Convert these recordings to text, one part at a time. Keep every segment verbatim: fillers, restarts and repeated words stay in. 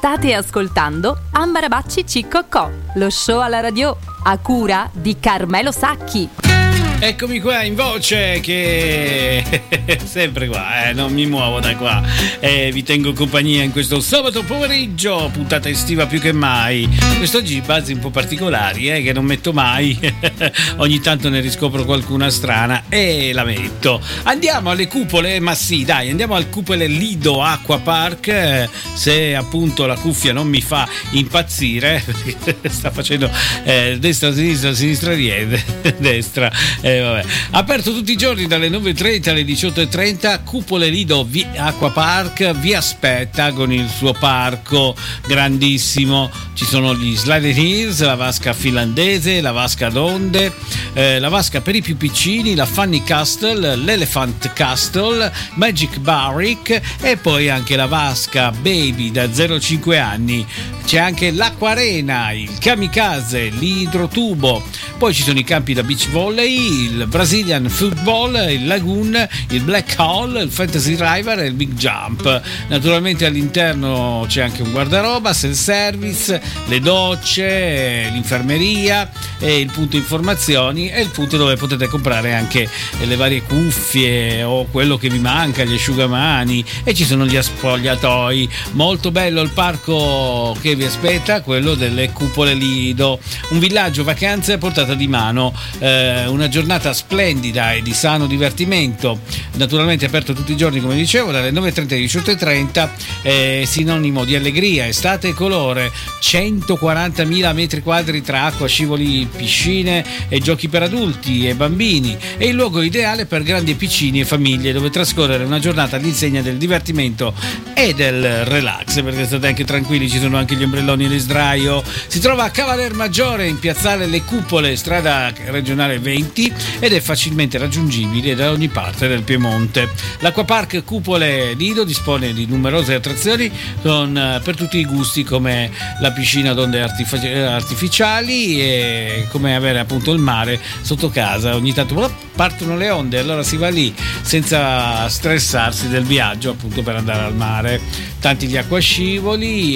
State ascoltando Ambarabacci Ciccocò, lo show alla radio a cura di Carmelo Sacchi. Eccomi qua in voce, che sempre qua, eh, non mi muovo da qua, eh, vi tengo compagnia in questo sabato pomeriggio, puntata estiva più che mai. Quest'oggi basi un po' particolari, eh, che non metto mai, ogni tanto ne riscopro qualcuna strana e la metto. Andiamo alle cupole, ma sì dai, andiamo al Cupole Lido Acqua Park, eh, se appunto la cuffia non mi fa impazzire, sta facendo eh, destra, sinistra, sinistra, niente, destra. Eh, Eh, vabbè. Aperto tutti i giorni dalle nove e trenta alle diciotto e trenta. Cupole Lido Acqua Park vi aspetta con il suo parco grandissimo. Ci sono gli sliding hills, la vasca finlandese, la vasca ad onde, eh, la vasca per i più piccini, la Funny Castle, l'Elephant Castle, Magic Barrick e poi anche la vasca baby da zero a cinque anni. C'è anche l'acqua arena, il kamikaze, l'idrotubo, poi ci sono i campi da beach volley, il Brazilian Football, il Lagoon, il Black Hole, il Fantasy River e il Big Jump. Naturalmente all'interno c'è anche un guardaroba, self-service, le docce, l'infermeria e il punto informazioni e il punto dove potete comprare anche le varie cuffie o quello che vi manca, gli asciugamani, e ci sono gli spogliatoi. Molto bello il parco che vi aspetta, quello delle Cupole Lido, un villaggio vacanze a portata di mano, eh, una giornata splendida e di sano divertimento, naturalmente aperto tutti i giorni come dicevo dalle nove e trenta alle diciotto e trenta, eh, sinonimo di allegria, estate e colore, centoquarantamila metri quadri tra acqua, scivoli, piscine e giochi per adulti e bambini, è il luogo ideale per grandi e piccini e famiglie dove trascorrere una giornata all'insegna del divertimento e del relax, perché state anche tranquilli, ci sono anche gli ombrelloni e le sdraio. Si trova a Cavaler Maggiore in piazzale Le Cupole, strada regionale venti, ed è facilmente raggiungibile da ogni parte del Piemonte. L'Acquapark Cupole Lido dispone di numerose attrazioni con, per tutti i gusti, come la piscina ad onde artific- artificiali e come avere appunto il mare sotto casa. Ogni tanto partono le onde, allora si va lì senza stressarsi del viaggio appunto per andare al mare. Tanti gli acquascivoli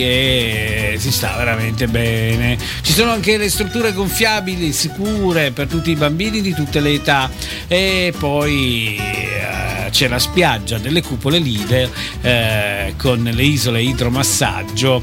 e si sta veramente bene. Ci sono anche le strutture gonfiabili sicure per tutti i bambini di tutte le età, e poi eh, c'è la spiaggia delle Cupole Lido eh, con le isole idromassaggio.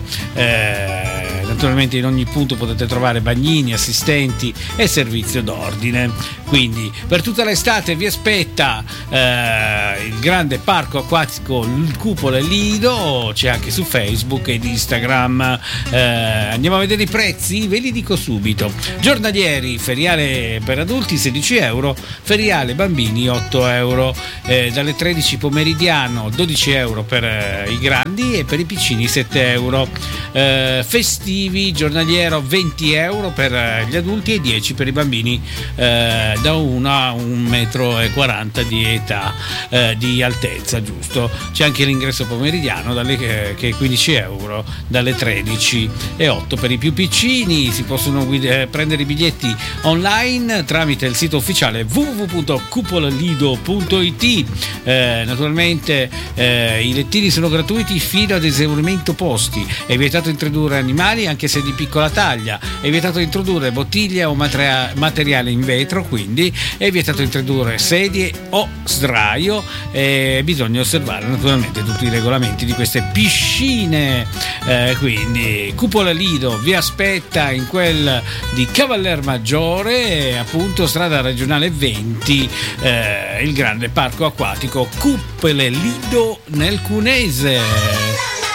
Eh, naturalmente in ogni punto potete trovare bagnini, assistenti e servizio d'ordine. Quindi per tutta l'estate vi aspetta eh, il grande parco acquatico Cupole Lido, c'è anche su Facebook ed Instagram. Eh, andiamo a vedere i prezzi, ve li dico subito. Giornalieri, feriale per adulti sedici euro, feriale bambini otto euro, eh, dalle tredici pomeridiano dodici euro per eh, i grandi e per i piccini sette euro. Eh, festivi, giornaliero venti euro per eh, gli adulti e dieci per i bambini eh, da uno a un metro e quaranta di età, eh, di altezza, giusto. C'è anche l'ingresso pomeridiano dalle, eh, che è quindici euro dalle tredici e otto per i più piccini. Si possono guida- prendere i biglietti online tramite il sito ufficiale w w w punto cupolelido punto i t. Eh, naturalmente eh, i lettini sono gratuiti fino ad esaurimento posti. È vietato introdurre animali anche se di piccola taglia, è vietato introdurre bottiglie o materia- materiale in vetro, quindi è vietato introdurre sedie o sdraio, e bisogna osservare naturalmente tutti i regolamenti di queste piscine. Eh, quindi Cupole Lido vi aspetta in quel di Cavaler Maggiore, appunto strada regionale venti, eh, il grande parco acquatico Cupole Lido nel Cunese.